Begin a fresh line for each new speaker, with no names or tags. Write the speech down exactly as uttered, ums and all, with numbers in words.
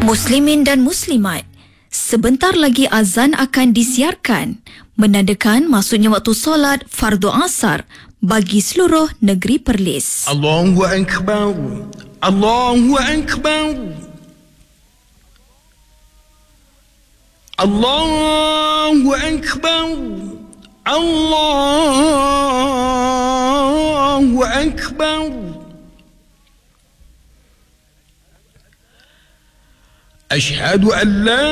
Muslimin dan Muslimat, sebentar lagi azan akan disiarkan, menandakan masuknya waktu solat fardu asar bagi seluruh negeri Perlis.
Allahu Akbar, Allahu Akbar, Allahu Akbar, Allahu Akbar. أشهد أن لا